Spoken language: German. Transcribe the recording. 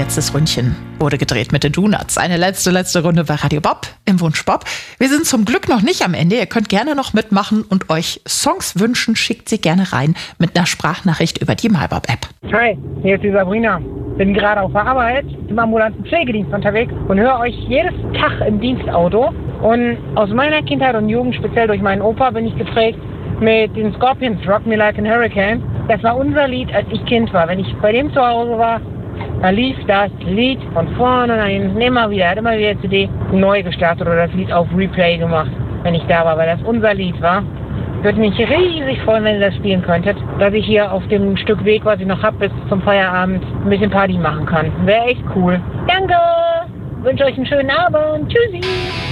letztes Ründchen wurde gedreht mit den Donuts. Eine letzte Runde bei Radio Bob im Wunsch Bob. Wir sind zum Glück noch nicht am Ende. Ihr könnt gerne noch mitmachen und euch Songs wünschen. Schickt sie gerne rein mit einer Sprachnachricht über die MyBob-App. Hi, hier ist die Sabrina. Bin gerade auf der Arbeit im ambulanten Pflegedienst unterwegs und höre euch jedes Tag im Dienstauto. Und aus meiner Kindheit und Jugend, speziell durch meinen Opa, bin ich geprägt mit den Scorpions, Rock Me Like a Hurricane. Das war unser Lied, als ich Kind war. Wenn ich bei dem zu Hause war, da lief das Lied von vorne und dann immer wieder. Er hat immer wieder die CD neu gestartet oder das Lied auf Replay gemacht, wenn ich da war, weil das unser Lied war. Ich würde mich riesig freuen, wenn ihr das spielen könntet, dass ich hier auf dem Stück Weg, was ich noch habe, bis zum Feierabend ein bisschen Party machen kann. Wäre echt cool. Danke! Wünsche euch einen schönen Abend. Tschüssi!